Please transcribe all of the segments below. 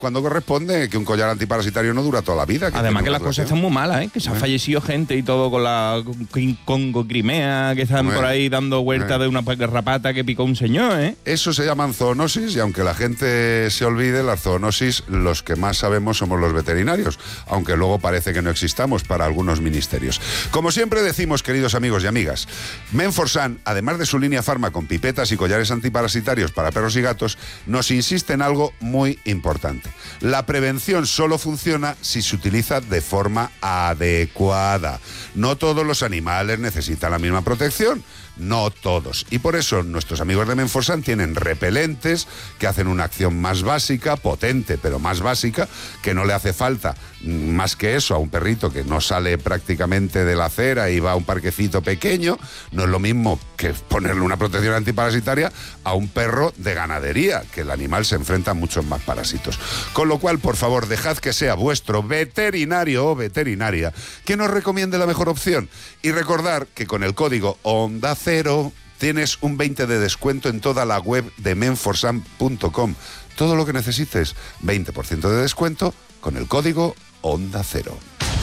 cuando corresponde, que un collar antiparasitario no dura toda la vida. Además que las cosas están muy malas, que se ha fallecido gente y todo con la Congo Crimea, que están por ahí dando vueltas de una garrapata que picó un señor, Eso se llaman zoonosis, y aunque la gente se olvide, las zoonosis, los que más sabemos somos los veterinarios, aunque luego parece que no existamos para algunos ministerios. Como siempre decimos, queridos amigos y amigas, Menforsan, además de su línea Pharma con pipetas y collares antiparasitarios para perros y gatos, nos insiste en algo muy importante. La prevención solo funciona si se utiliza de forma adecuada. No todos los animales necesitan la misma protección. No todos. Y por eso nuestros amigos de Menforsan tienen repelentes que hacen una acción más básica, potente, pero más básica, que no le hace falta más que eso a un perrito que no sale prácticamente de la acera y va a un parquecito pequeño. No es lo mismo que ponerle una protección antiparasitaria a un perro de ganadería, que el animal se enfrenta a muchos más parásitos. Con lo cual, por favor, dejad que sea vuestro veterinario o veterinaria que nos recomiende la mejor opción. Y recordar que con el código Onda Cero tienes un 20% de descuento en toda la web de menforsan.com. Todo lo que necesites, 20% de descuento con el código Onda Cero.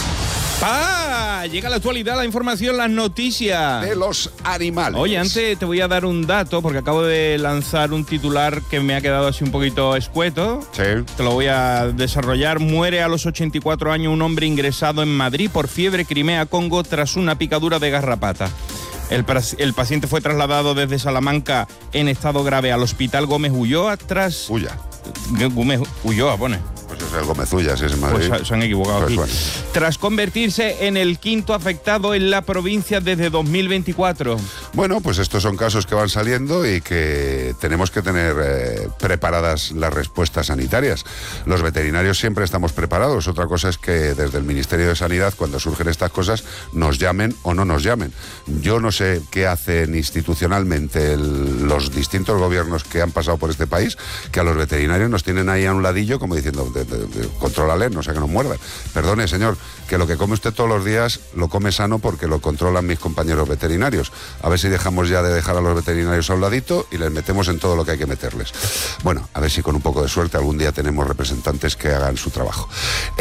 Llega la actualidad, la información, las noticias de los animales. Oye, antes te voy a dar un dato, porque acabo de lanzar un titular que me ha quedado así un poquito escueto. Sí. Te lo voy a desarrollar. Muere a los 84 años un hombre ingresado en Madrid por fiebre Crimea-Congo tras una picadura de garrapata. El paciente fue trasladado desde Salamanca en estado grave al hospital Gómez Ulloa tras... Gómez Ulloa, pone. Pues es el Gómez Ulloa, si es en Madrid. Pues se han equivocado aquí. Bueno. Tras convertirse en el quinto afectado en la provincia desde 2024. Bueno, pues estos son casos que van saliendo y que tenemos que tener preparadas las respuestas sanitarias. Los veterinarios siempre estamos preparados. Otra cosa es que desde el Ministerio de Sanidad, cuando surgen estas cosas, nos llamen o no nos llamen. Yo no sé qué hacen institucionalmente los distintos gobiernos que han pasado por este país, que a los veterinarios nos tienen ahí a un ladillo como diciendo, contrólale, no sea que nos muerdan. Perdone, señor, que lo que come usted todos los días lo come sano porque lo controlan mis compañeros veterinarios. A ver si dejamos ya de dejar a los veterinarios a un ladito y les metemos en todo lo que hay que meterles. Bueno, a ver si con un poco de suerte algún día tenemos representantes que hagan su trabajo.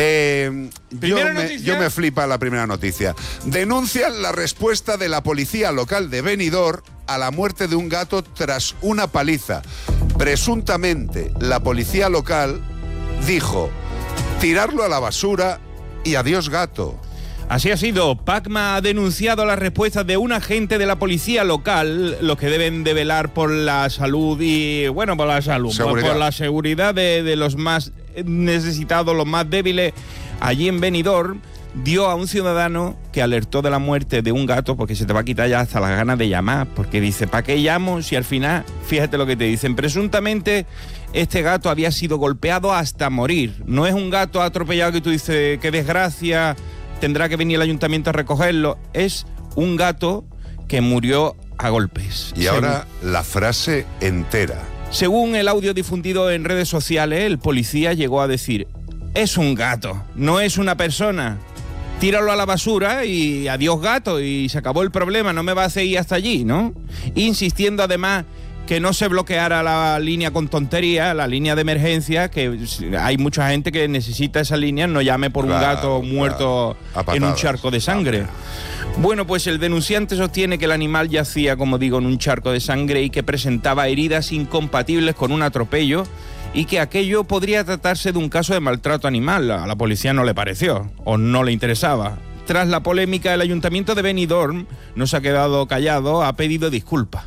Yo me flipa la primera noticia. Denuncian la respuesta de la policía local de Benidorm a la muerte de un gato tras una paliza. Presuntamente, la policía local dijo: tirarlo a la basura y adiós gato. Así ha sido. Pacma ha denunciado la respuesta de un agente de la policía local, los que deben de velar por la salud y, bueno, por la salud, por la seguridad de los más necesitados, los más débiles, allí en Benidorm. Dio a un ciudadano que alertó de la muerte de un gato, porque se te va a quitar ya hasta las ganas de llamar, porque dice, ¿para qué llamo si al final, fíjate lo que te dicen, presuntamente este gato había sido golpeado hasta morir? No es un gato atropellado que tú dices, qué desgracia, tendrá que venir el ayuntamiento a recogerlo. Es un gato que murió a golpes. Y ahora la frase entera. Según el audio difundido en redes sociales, el policía llegó a decir, es un gato, no es una persona. Tíralo a la basura y adiós gato, y se acabó el problema, no me va a seguir hasta allí, ¿no? Insistiendo además que no se bloqueara la línea con tontería, la línea de emergencia, que hay mucha gente que necesita esa línea, no llame por un gato muerto en un charco de sangre. Bueno, pues el denunciante sostiene que el animal yacía, como digo, en un charco de sangre y que presentaba heridas incompatibles con un atropello, y que aquello podría tratarse de un caso de maltrato animal. A la policía no le pareció, o no le interesaba. Tras la polémica, el ayuntamiento de Benidorm no se ha quedado callado, ha pedido disculpas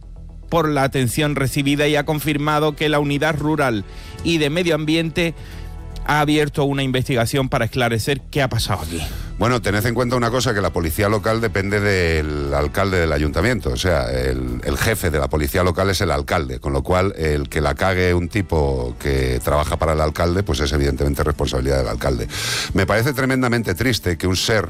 por la atención recibida y ha confirmado que la unidad rural y de medio ambiente ha abierto una investigación para esclarecer qué ha pasado aquí. Bueno, tened en cuenta una cosa, que la policía local depende del alcalde del ayuntamiento. O sea, el jefe de la policía local es el alcalde, con lo cual el que la cague un tipo que trabaja para el alcalde, pues es evidentemente responsabilidad del alcalde. Me parece tremendamente triste que un ser,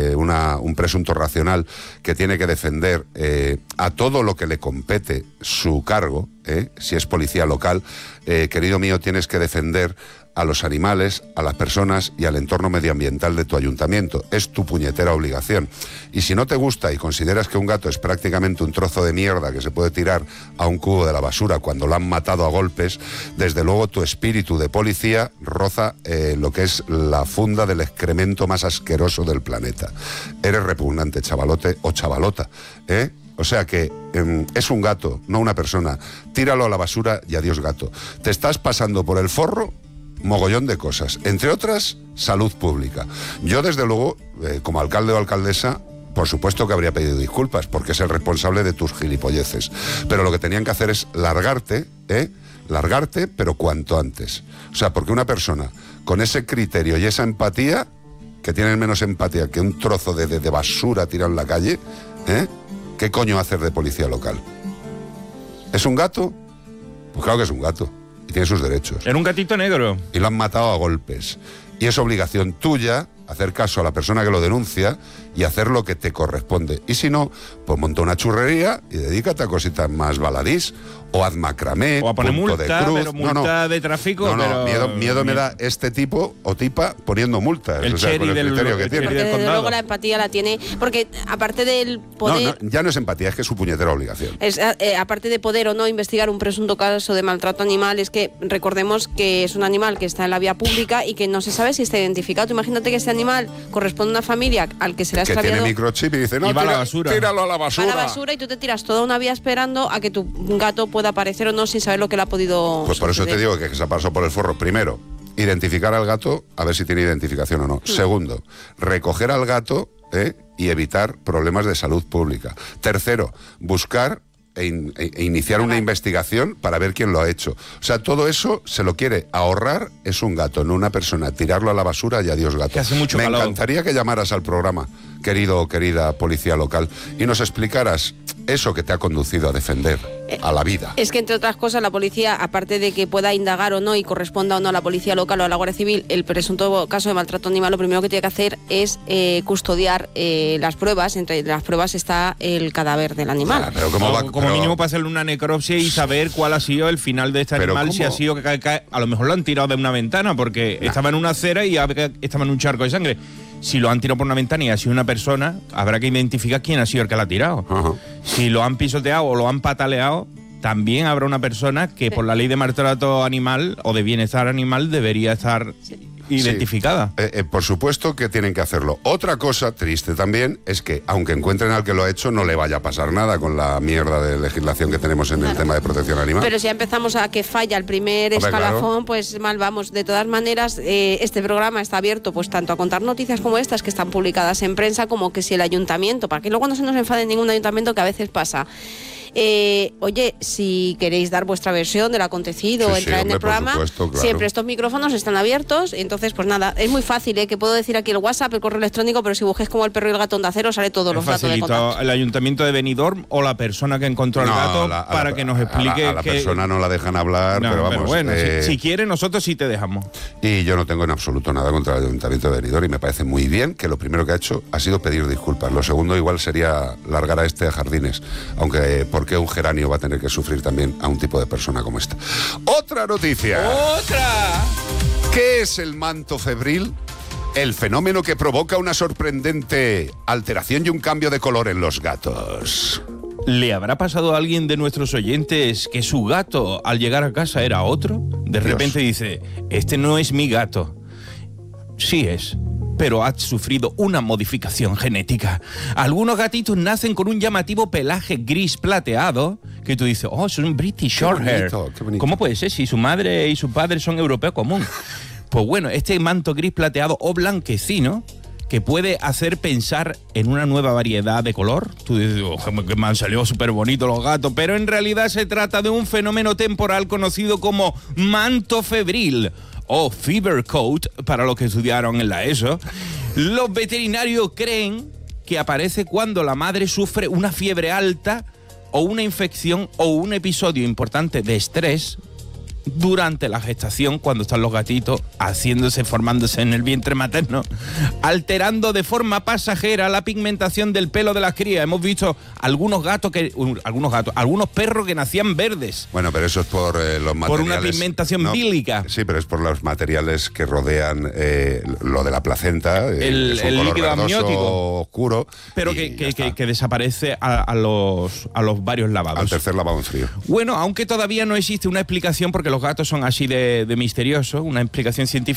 un presunto racional, que tiene que defender a todo lo que le compete su cargo, si es policía local, querido mío, tienes que defender a los animales, a las personas y al entorno medioambiental de tu ayuntamiento. Es tu puñetera obligación. Y si no te gusta y consideras que un gato es prácticamente un trozo de mierda que se puede tirar a un cubo de la basura cuando lo han matado a golpes, desde luego tu espíritu de policía roza lo que es la funda del excremento más asqueroso del planeta. Eres repugnante, chavalote o chavalota, ¿eh? O sea que es un gato, no una persona. Tíralo a la basura y adiós gato. Te estás pasando por el forro mogollón de cosas, entre otras, salud pública. Yo, desde luego, como alcalde o alcaldesa, por supuesto que habría pedido disculpas, porque es el responsable de tus gilipolleces. Pero lo que tenían que hacer es largarte, pero cuanto antes. O sea, porque una persona con ese criterio y esa empatía, que tienen menos empatía que un trozo de basura tirado en la calle, ¿qué coño hacer de policía local? ¿Es un gato? Pues claro que es un gato. Y tiene sus derechos. Era un gatito negro. Y lo han matado a golpes. Y es obligación tuya hacer caso a la persona que lo denuncia y hacer lo que te corresponde. Y si no, pues monta una churrería y dedícate a cositas más baladís, o haz macramé, o a poner punto multa, de cruz. pero multa de tráfico. Miedo me da este tipo o tipa poniendo multas. El con el criterio que tiene. Porque desde luego la empatía la tiene, porque aparte del poder... ya no es empatía, es que es su puñetera obligación. Aparte de poder o no investigar un presunto caso de maltrato animal, es que recordemos que es un animal que está en la vía pública y que no se sabe si está identificado. Tú imagínate que este animal corresponde a una familia al que se le ha extraviado... Que tiene microchip y dice, no, va a la basura. Tíralo a la basura. A la basura, y tú te tiras toda una vía esperando a que tu gato pueda aparecer o no sin saber lo que le ha podido Pues por eso suceder. te digo que se ha pasado por el forro. Primero, identificar al gato, a ver si tiene identificación o no. Segundo, recoger al gato y evitar problemas de salud pública. Tercero, buscar e iniciar una investigación para ver quién lo ha hecho. O sea, todo eso se lo quiere ahorrar, es un gato, no una persona. Tirarlo a la basura y adiós gato. Que hace mucho Me calor. encantaría que llamaras al programa, querido o querida policía local, y nos explicaras eso que te ha conducido a defender a la vida. Es que, entre otras cosas, la policía, aparte de que pueda indagar o no y corresponda o no a la policía local o a la Guardia Civil el presunto caso de maltrato animal, lo primero que tiene que hacer es custodiar las pruebas. Entre las pruebas está el cadáver del animal. Pero como mínimo para hacerle una necropsia y saber cuál ha sido el final de este animal, si ha sido que a lo mejor lo han tirado de una ventana porque estaba en una acera y estaba en un charco de sangre. Si lo han tirado por una ventana y ha sido una persona, habrá que identificar quién ha sido el que la ha tirado. Ajá. Si lo han pisoteado o lo han pataleado, también habrá una persona que por la ley de maltrato animal o de bienestar animal debería estar identificada. Sí. Por supuesto que tienen que hacerlo. Otra cosa triste también es que, aunque encuentren al que lo ha hecho, no le vaya a pasar nada con la mierda de legislación que tenemos en el tema de protección animal. Pero si ya empezamos a que falla el primer escalafón, pues mal vamos. De todas maneras, este programa está abierto pues tanto a contar noticias como estas que están publicadas en prensa, como que si el ayuntamiento, para que luego no se nos enfade ningún ayuntamiento, que a veces pasa. Oye, si queréis dar vuestra versión del acontecido o entrar en el programa, supuesto, claro. Siempre estos micrófonos están abiertos. Entonces, pues nada, es muy fácil, que puedo decir aquí el WhatsApp, el correo electrónico, pero si busques como el perro y el gato Onda Cero, sale todos los datos de contacto. El ayuntamiento de Benidorm o la persona que encontró el gato para que nos explique. A la persona no la dejan hablar, pero vamos. Pero bueno, si quiere, nosotros sí te dejamos. Y yo no tengo en absoluto nada contra el ayuntamiento de Benidorm, y me parece muy bien que lo primero que ha hecho ha sido pedir disculpas. Lo segundo igual sería largar a este a jardines, aunque ¿por qué un geranio va a tener que sufrir también a un tipo de persona como esta? ¡Otra noticia! ¡Otra! ¿Qué es el manto febril? El fenómeno que provoca una sorprendente alteración y un cambio de color en los gatos. ¿Le habrá pasado a alguien de nuestros oyentes que su gato al llegar a casa era otro? De repente dice, este no es mi gato. Sí es, pero ha sufrido una modificación genética. Algunos gatitos nacen con un llamativo pelaje gris plateado que tú dices, oh, es un British Shorthair. Qué bonito. ¿Cómo puede ser si su madre y su padre son europeo común? Pues bueno, este manto gris plateado o blanquecino que puede hacer pensar en una nueva variedad de color. Tú dices, oh, que me han salido súper bonitos los gatos, pero en realidad se trata de un fenómeno temporal conocido como manto febril o fever coat, para los que estudiaron en la ESO. Los veterinarios creen que aparece cuando la madre sufre una fiebre alta o una infección o un episodio importante de estrés durante la gestación, cuando están los gatitos formándose en el vientre materno, alterando de forma pasajera la pigmentación del pelo de las crías. Hemos visto algunos perros que nacían verdes. Bueno, pero eso es por los materiales. Por una pigmentación bílica. Sí, pero es por los materiales que rodean lo de la placenta. El líquido amniótico oscuro. Pero que desaparece a los varios lavados. Al tercer lavado en frío. Bueno, aunque todavía no existe una explicación, porque los gatos son así de misteriosos, una explicación científica